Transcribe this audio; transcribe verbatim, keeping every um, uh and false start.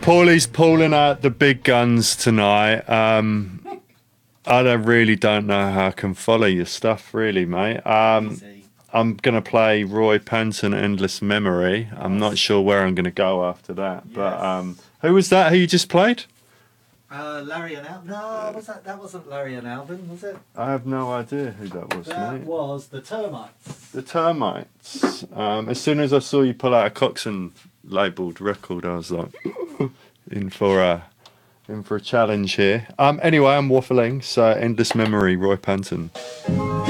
Paulie's pulling out the big guns tonight. Um, I don't really don't know how I can follow your stuff, really, mate. Um, Easy. I'm gonna play Roy Panton, Endless Memory. I'm not sure where I'm gonna go after that. But Yes. um, who was that? Who you just played? Uh, Larry and Alvin. No, was that? That wasn't Larry and Alvin, was it? I have no idea who that was, That mate. was the Termites. The Termites. Um, as soon as I saw you pull out a Coxon labelled record, I was like, in for a in for a challenge here. Um, anyway, I'm waffling. So, Endless Memory, Roy Panton.